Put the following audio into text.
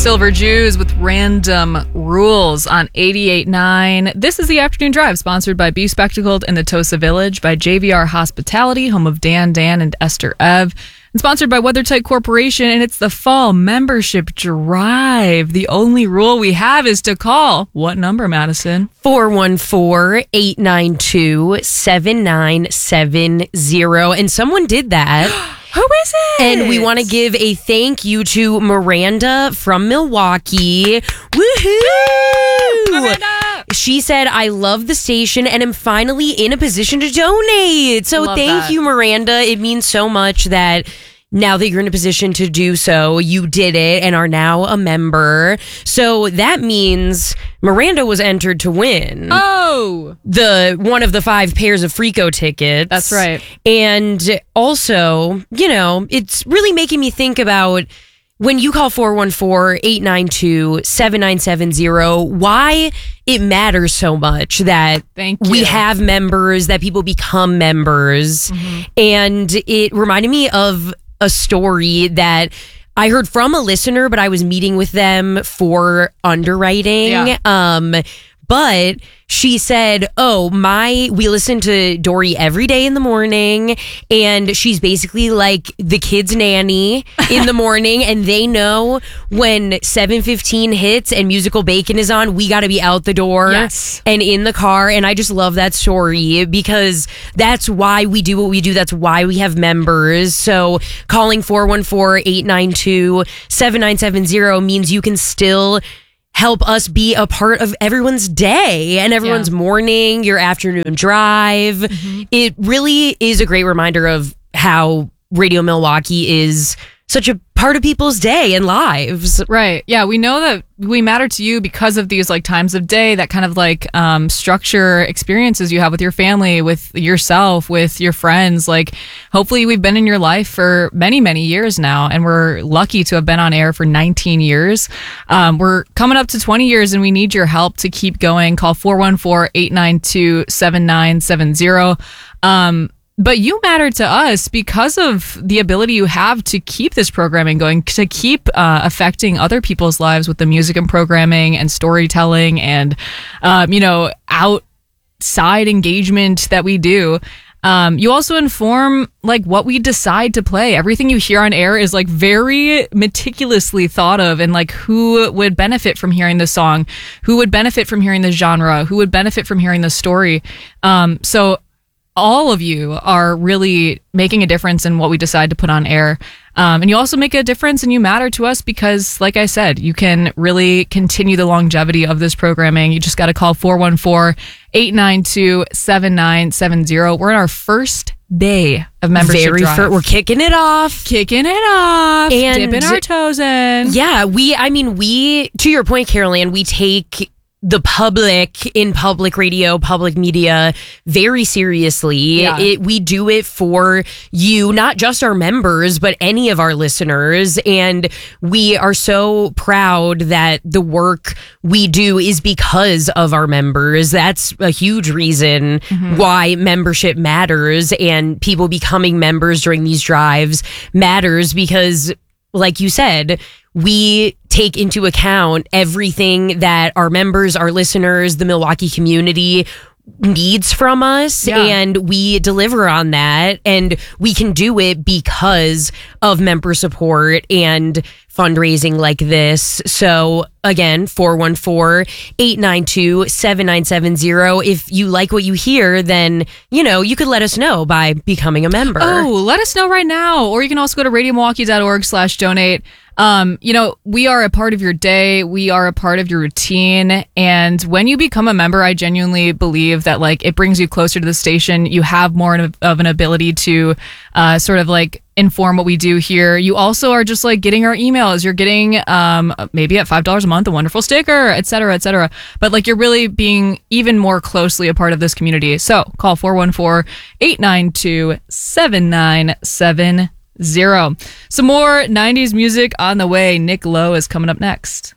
Silver Jews with Random Rules on 88.9. This is the Afternoon Drive, sponsored by Be Spectacled in the Tosa Village, by JVR Hospitality, home of Dan, and Esther Ev, and sponsored by WeatherTight Corporation, and it's the Fall Membership Drive. The only rule we have is to call. What number, Madison? 414-892-7970. And someone did that. Who is it? And we want to give a thank you to Miranda from Milwaukee. Woohoo! Miranda! She said, I love the station and am finally in a position to donate. So thank you, Miranda. It means so much that now that you're in a position to do so, you did it and are now a member. So that means Miranda was entered to win. Oh! One of the 5 pairs of Frico tickets. That's right. And also, it's really making me think about when you call 414-892-7970, why it matters so much that we have members, that people become members. Mm-hmm. And it reminded me of a story that I heard from a listener, but I was meeting with them for underwriting. Yeah. But she said, we listen to Dory every day in the morning, and she's basically like the kid's nanny in the morning, and they know when 7:15 hits and Musical Bacon is on, we got to be out the door and in the car. And I just love that story because that's why we do what we do. That's why we have members. So calling 414-892-7970 means you can still help us be a part of everyone's day and everyone's morning, your afternoon drive. Mm-hmm. It really is a great reminder of how Radio Milwaukee is such a part of people's day and lives. Right. Yeah, we know that we matter to you because of these times of day, that kind of structure experiences you have with your family, with yourself, with your friends. Hopefully we've been in your life for many, many years now, and we're lucky to have been on air for 19 years. We're coming up to 20 years, and we need your help to keep going. Call 414-892-7970. But you matter to us because of the ability you have to keep this programming going, to keep affecting other people's lives with the music and programming and storytelling and, outside engagement that we do. You also inform what we decide to play. Everything you hear on air is very meticulously thought of, and who would benefit from hearing this song, who would benefit from hearing this genre, who would benefit from hearing this story. So all of you are really making a difference in what we decide to put on air. And you also make a difference, and you matter to us because, like I said, you can really continue the longevity of this programming. You just got to call 414-892-7970. We're in our first day of membership drive. We're kicking it off. And dipping our toes in. Yeah, we, to your point, Carol Ann, we take the public in public radio, public media very seriously. Yeah. We do it for you, not just our members, but any of our listeners. And we are so proud that the work we do is because of our members. That's a huge reason why membership matters, and people becoming members during these drives matters because, like you said, we take into account everything that our members, our listeners, the Milwaukee community needs from us, and we deliver on that, and we can do it because of member support and fundraising like this. So again, 414-892-7970. If you like what you hear, then, you could let us know by becoming a member. Oh, let us know right now. Or you can also go to radiomilwaukee.org/donate. We are a part of your day. We are a part of your routine. And when you become a member, I genuinely believe that it brings you closer to the station. You have more of an ability to inform what we do here. You also are just getting our emails. You're getting maybe at $5 a month a wonderful sticker, et cetera, et cetera. But you're really being even more closely a part of this community. So call 414-892-7970. Some more 90s music on the way. Nick Lowe is coming up next.